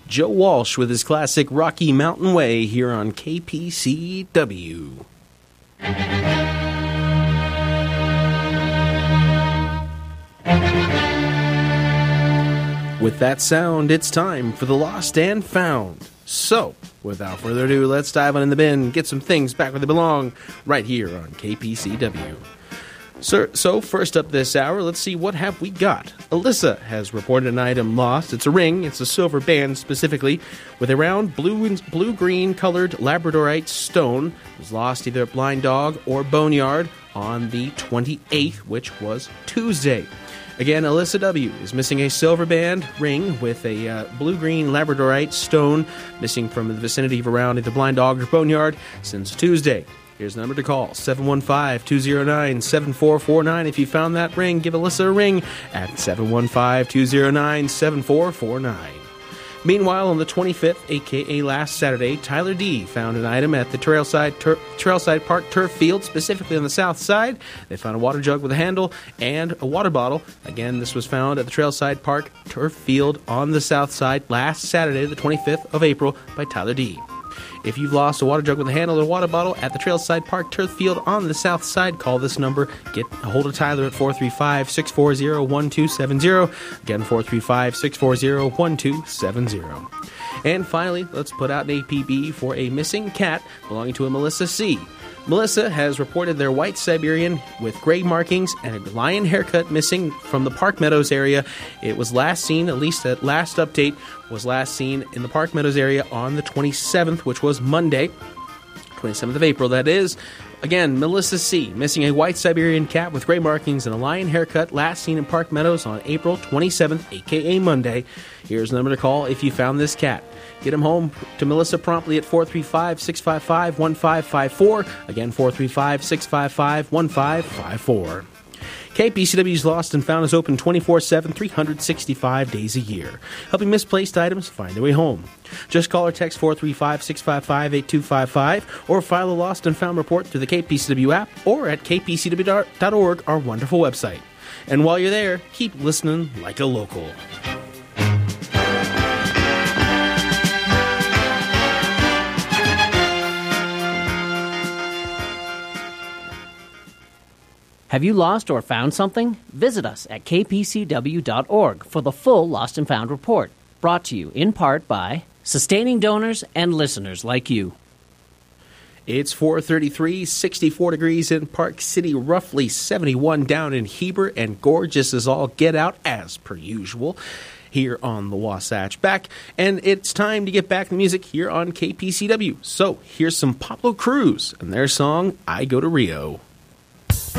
Joe Walsh with his classic Rocky Mountain Way here on KPCW. With that sound, it's time for the Lost and Found. So, without further ado, let's dive on in the bin, get some things back where they belong, right here on KPCW. So first up this hour, let's see what have we got. Alyssa has reported an item lost. It's a ring. It's a silver band specifically, with a round blue-green colored labradorite stone. It was lost either at Blind Dog or Boneyard on the 28th, which was Tuesday. Again, Alyssa W. is missing a silver band ring with a blue-green labradorite stone, missing from the vicinity of around either Blind Dog or Boneyard since Tuesday. Here's the number to call, 715-209-7449. If you found that ring, give Alyssa a ring at 715-209-7449. Meanwhile, on the 25th, a.k.a. last Saturday, Tyler D. found an item at the Trailside Park turf field, specifically on the south side. They found a water jug with a handle and a water bottle. Again, this was found at the Trailside Park turf field on the south side last Saturday, the 25th of April, by Tyler D. If you've lost a water jug with a handle or a water bottle at the Trailside Park turf field on the south side, call this number. Get a hold of Tyler at 435-640-1270. Again, 435-640-1270. And finally, let's put out an APB for a missing cat belonging to a Melissa C. Melissa has reported their white Siberian with gray markings and a lion haircut missing from the Park Meadows area. It was last seen, at least at last update, was last seen in the Park Meadows area on the 27th, which was Monday, 27th of April, that is. Again, Melissa C., missing a white Siberian cat with gray markings and a lion haircut, last seen in Park Meadows on April 27th, a.k.a. Monday. Here's the number to call if you found this cat. Get him home to Melissa promptly at 435-655-1554. Again, 435-655-1554. KPCW's Lost and Found is open 24/7, 365 days a year, helping misplaced items find their way home. Just call or text 435-655-8255 or file a Lost and Found report through the KPCW app or at kpcw.org, our wonderful website. And while you're there, keep listening like a local. Have you lost or found something? Visit us at kpcw.org for the full Lost and Found report, brought to you in part by sustaining donors and listeners like you. It's 4:33, 64 degrees in Park City, roughly 71 down in Heber, and gorgeous as all get out, as per usual, here on the Wasatch Back. And it's time to get back to music here on KPCW. So here's some Pablo Cruz and their song, I Go to Rio.